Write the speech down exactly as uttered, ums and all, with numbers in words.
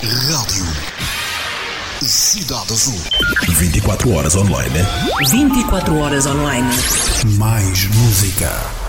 Rádio Cidade Azul. vinte e quatro horas online. vinte e quatro horas online. Mais música.